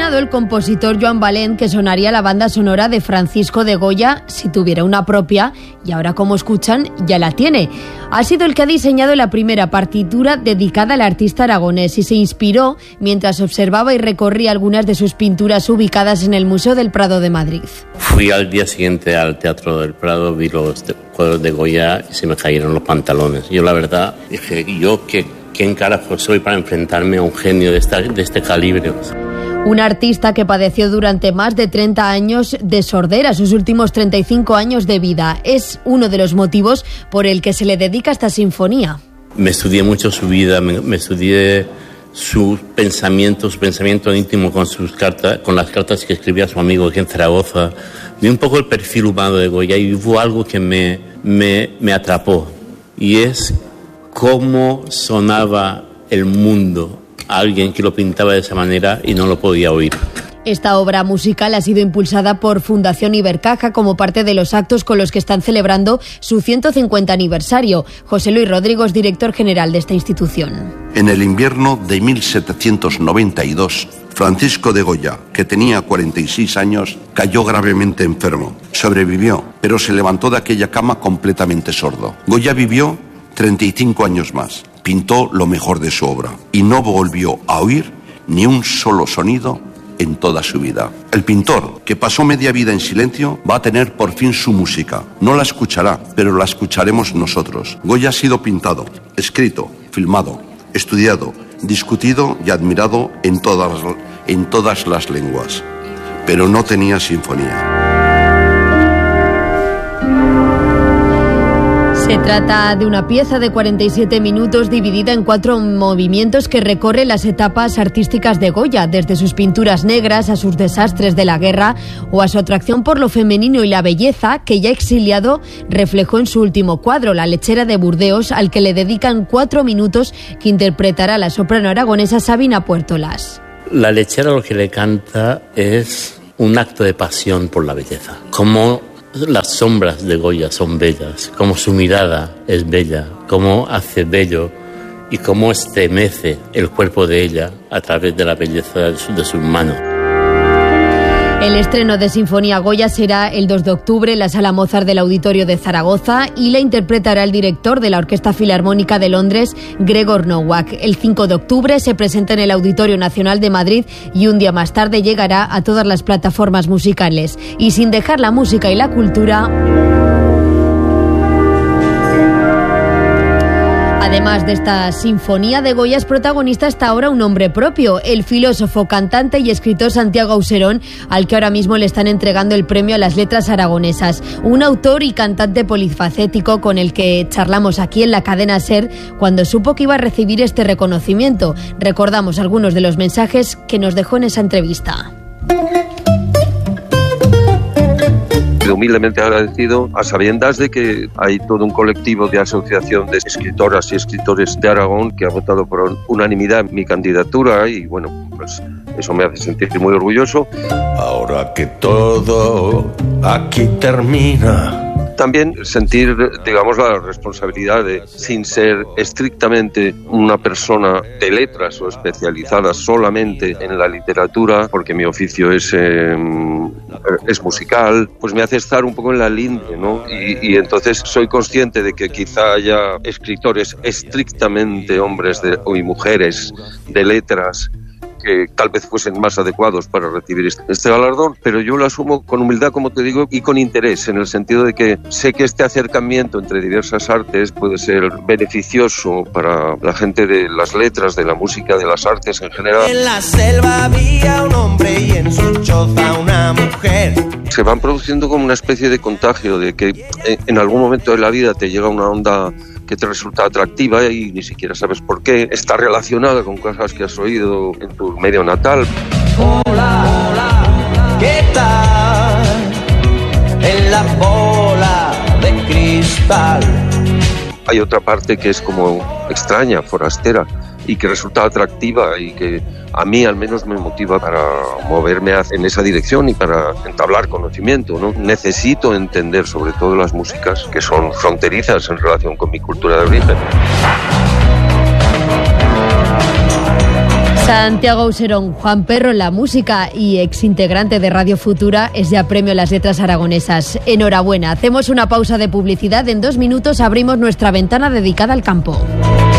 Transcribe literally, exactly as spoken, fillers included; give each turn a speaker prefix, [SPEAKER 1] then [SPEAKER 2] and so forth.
[SPEAKER 1] imaginado el compositor Joan Valent que sonaría la banda sonora de Francisco de Goya si tuviera una propia, y ahora, como escuchan, ya la tiene. Ha sido el que ha diseñado la primera partitura dedicada al artista aragonés y se inspiró mientras observaba y recorría algunas de sus pinturas ubicadas en el Museo del Prado de Madrid.
[SPEAKER 2] Fui al día siguiente al Teatro del Prado, vi los cuadros de Goya y se me cayeron los pantalones. Yo, la verdad, dije, ¿yo qué, quién carajo soy para enfrentarme a un genio de, esta, de este calibre?
[SPEAKER 1] Un artista que padeció durante más de treinta años de sordera, sus últimos treinta y cinco años de vida. Es uno de los motivos por el que se le dedica esta sinfonía.
[SPEAKER 2] Me estudié mucho su vida, me, me estudié sus pensamientos, su pensamiento íntimo con sus cartas, con las cartas que escribía a su amigo aquí en Zaragoza. Vi un poco el perfil humano de Goya y hubo algo que me, me, me atrapó, y es cómo sonaba el mundo a alguien que lo pintaba de esa manera y no lo podía oír.
[SPEAKER 1] Esta obra musical ha sido impulsada por Fundación Ibercaja como parte de los actos con los que están celebrando su ciento cincuenta aniversario. José Luis Rodrigo es director general de esta institución.
[SPEAKER 3] En el invierno de mil setecientos noventa y dos, Francisco de Goya, que tenía cuarenta y seis años, cayó gravemente enfermo. Sobrevivió, pero se levantó de aquella cama completamente sordo. Goya vivió treinta y cinco años más. Pintó lo mejor de su obra y no volvió a oír ni un solo sonido en toda su vida. El pintor, que pasó media vida en silencio, va a tener por fin su música. No la escuchará, pero la escucharemos nosotros. Goya ha sido pintado, escrito, filmado, estudiado, discutido y admirado en todas, en todas las lenguas, pero no tenía sinfonía.
[SPEAKER 1] Se trata de una pieza de cuarenta y siete minutos dividida en cuatro movimientos que recorre las etapas artísticas de Goya, desde sus pinturas negras a sus desastres de la guerra o a su atracción por lo femenino y la belleza que, ya exiliado, reflejó en su último cuadro, La lechera de Burdeos, al que le dedican cuatro minutos que interpretará la soprano aragonesa Sabina Puertolas.
[SPEAKER 2] La lechera lo que le canta es un acto de pasión por la belleza. Como las sombras de Goya son bellas, como su mirada es bella, cómo hace bello y cómo estremece el cuerpo de ella a través de la belleza de, su, de sus manos.
[SPEAKER 1] El estreno de Sinfonía Goya será el dos de octubre en la Sala Mozart del Auditorio de Zaragoza y la interpretará el director de la Orquesta Filarmónica de Londres, Gregor Nowak. El cinco de octubre se presenta en el Auditorio Nacional de Madrid y un día más tarde llegará a todas las plataformas musicales. Y sin dejar la música y la cultura, además de esta sinfonía de Goya, es protagonista hasta ahora un hombre propio, el filósofo, cantante y escritor Santiago Auserón, al que ahora mismo le están entregando el premio a las letras aragonesas. Un autor y cantante polifacético con el que charlamos aquí en la cadena SER cuando supo que iba a recibir este reconocimiento. Recordamos algunos de los mensajes que nos dejó en esa entrevista.
[SPEAKER 4] Humildemente agradecido, a sabiendas de que hay todo un colectivo de asociación de escritoras y escritores de Aragón que ha votado por unanimidad mi candidatura, y bueno, pues eso me hace sentir muy orgulloso.
[SPEAKER 5] Ahora que todo aquí termina.
[SPEAKER 4] También sentir, digamos, la responsabilidad de, sin ser estrictamente una persona de letras o especializada solamente en la literatura, porque mi oficio es, eh, es musical, pues me hace estar un poco en la linde, ¿no? Y, y entonces soy consciente de que quizá haya escritores estrictamente hombres de, y mujeres de letras que tal vez fuesen más adecuados para recibir este galardón, pero yo lo asumo con humildad, como te digo, y con interés, en el sentido de que sé que este acercamiento entre diversas artes puede ser beneficioso para la gente de las letras, de la música, de las artes en general.
[SPEAKER 6] En la selva había un hombre y en su choza una mujer.
[SPEAKER 4] Se van produciendo como una especie de contagio, de que en algún momento de la vida te llega una onda que te resulta atractiva y ni siquiera sabes por qué, está relacionada con cosas que has oído en tu medio natal.
[SPEAKER 6] Hola, hola, ¿qué tal? En la bola de cristal.
[SPEAKER 4] Hay otra parte que es como extraña, forastera, y que resulta atractiva y que a mí al menos me motiva para moverme en esa dirección y para entablar conocimiento, ¿no? Necesito entender sobre todo las músicas que son fronterizas en relación con mi cultura de origen.
[SPEAKER 1] Santiago Auserón, Juan Perro en la música y exintegrante de Radio Futura, es ya premio Las Letras Aragonesas. Enhorabuena. Hacemos una pausa de publicidad. En dos minutos abrimos nuestra ventana dedicada al campo.